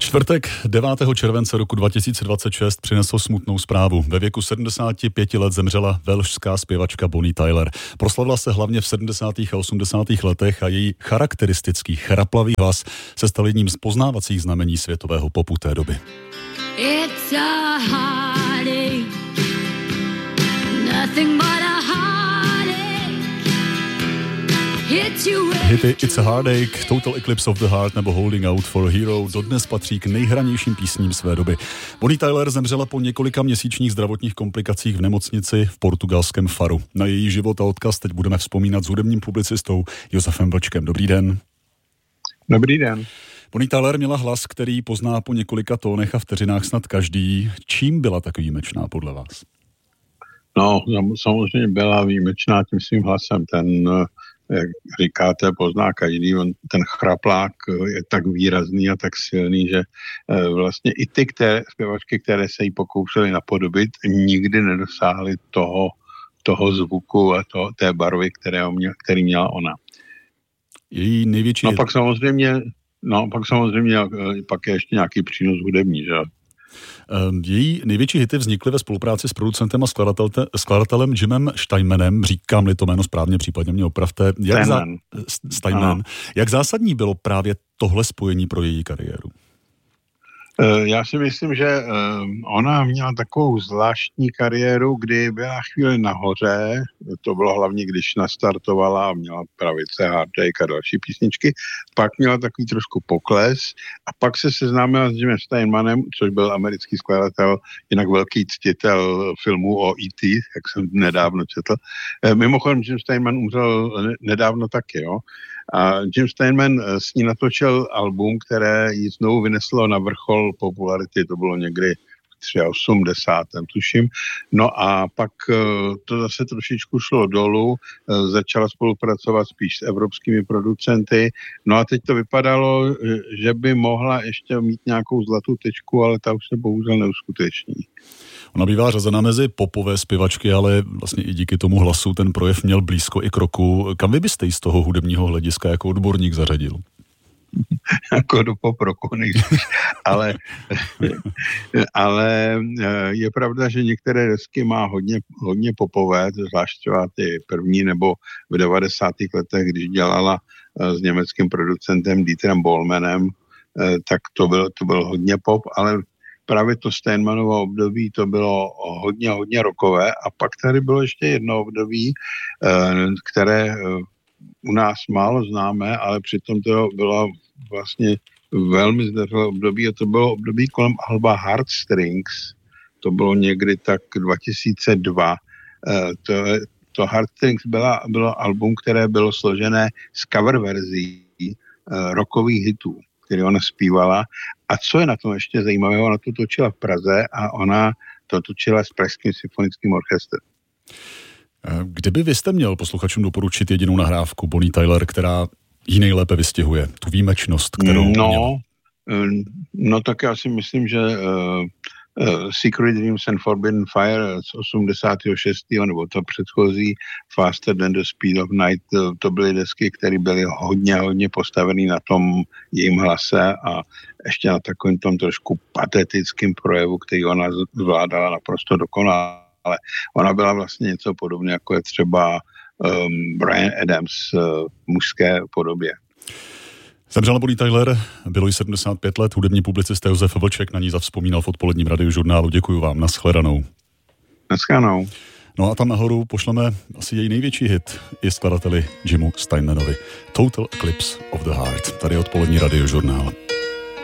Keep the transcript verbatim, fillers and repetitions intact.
Čtvrtek devátého července roku dva tisíce dvacet šest přinesl smutnou zprávu. Ve věku sedmdesáti pěti let zemřela velšská zpěvačka Bonnie Tyler. Proslavila se hlavně v sedmdesátých a osmdesátých letech a její charakteristický chraplavý hlas se stal jedním z poznávacích znamení světového popu té doby. It's a heartache, nothing but a Hity It's a Heartache, Total Eclipse of the Heart nebo Holding Out for a Hero dodnes patří k nejhranějším písním své doby. Bonnie Tyler zemřela po několika měsíčních zdravotních komplikacích v nemocnici v portugalském Faru. Na její život a odkaz teď budeme vzpomínat s hudebním publicistou Josefem Vlčkem. Dobrý den. Dobrý den. Bonnie Tyler měla hlas, který pozná po několika tónech a vteřinách snad každý. Čím byla tak výjimečná podle vás? No, samozřejmě byla výjimečná tím svým hlasem. Ten, jak říkáte, pozná každý. On, ten chraplák je tak výrazný a tak silný, že vlastně i ty které, zpěvačky, které se jí pokoušely napodobit, nikdy nedosáhly toho, toho zvuku a to, té barvy, které měla, který měla ona. Její největší... No pak samozřejmě, no pak samozřejmě pak je ještě nějaký přínos hudební, že? Její největší hity vznikly ve spolupráci s producentem a skladatelem Jimem Steinmanem, říkám-li to jméno správně, případně mě opravte. Jak, za... Steinman. Jak zásadní bylo právě tohle spojení pro její kariéru? Já si myslím, že ona měla takovou zvláštní kariéru, kdy byla chvíli nahoře, to bylo hlavně, když nastartovala a měla Pravice, Heartache a další písničky, pak měla takový trošku pokles a pak se seznámila s Jimem Steinmanem, což byl americký skladatel, jinak velký ctitel filmů o E T, jak jsem nedávno četl. Mimochodem Jim Steinman umřel nedávno taky, jo. A Jim Steinman s ní natočil album, které ji znovu vyneslo na vrchol popularity, to bylo někdy v osmdesátém tuším. No a pak to zase trošičku šlo dolů, začala spolupracovat spíš s evropskými producenty, no a teď to vypadalo, že by mohla ještě mít nějakou zlatou tečku, ale ta už se bohužel neuskuteční. Ona bývá řazena mezi popové zpěvačky, ale vlastně i díky tomu hlasu ten projev měl blízko i k roku. Kam vy byste ji z toho hudebního hlediska jako odborník zařadil? Jako do pop roku nejspíš. ale, ale je pravda, že některé desky má hodně, hodně popové, zvlášť třeba ty první, nebo v devadesátých letech, když dělala s německým producentem Dieterem Bohlmannem, tak to byl, to byl hodně pop, ale právě to Steinmanovo období, to bylo hodně, hodně rockové a pak tady bylo ještě jedno období, které u nás málo známe, ale přitom to bylo vlastně velmi zdařilé období a to bylo období kolem alba Heartstrings, to bylo někdy tak dva tisíce dva. To, to Heartstrings byla, bylo album, které bylo složené z cover verzí rockových hitů, který ona zpívala. A co je na tom ještě zajímavé, ona to točila v Praze a ona to točila s Pražským symfonickým orchestrem. Kdyby vy jste měl posluchačům doporučit jedinou nahrávku Bonnie Tyler, která ji nejlépe vystihuje, tu výjimečnost, kterou no, měla? No tak já si myslím, že uh, uh, Secret Dreams and Forbidden Fire z osmdesátého šestého nebo to předchozí Faster Than the Speed of Night, to byly desky, které byly hodně, hodně postavený na tom jejím hlase a ještě na takovém tom trošku patetickém projevu, který ona zvládala naprosto dokonale. Ale ona byla vlastně něco podobné, jako je třeba um, Bryan Adams uh, v mužské podobě. Zemřela Bonnie Tyler, bylo jí sedmdesát pět let, hudební publicista Josef Vlček na ní zavzpomínal v odpoledním radiožurnálu. Děkuji vám, nashledanou. Nashledanou. No a tam nahoru pošleme asi její největší hit i skladateli Jimu Steinmanovi. Total Eclipse of the Heart. Tady je odpolední radiožurnál.